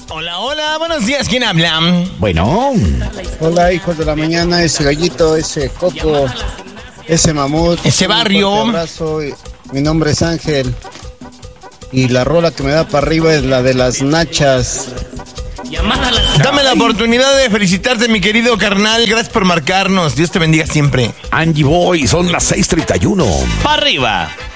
Hola, hola, buenos días, ¿quién habla? Bueno. Hola, hijos de la mañana, ese gallito, ese coco, ese mamut. Ese barrio. Un abrazo. Mi nombre es Ángel. Y la rola que me da para arriba es la de las nachas. Dame la oportunidad de felicitarte, mi querido carnal. Gracias por marcarnos. Dios te bendiga siempre. Angie Boy, son las 6:31. ¡Pa' arriba!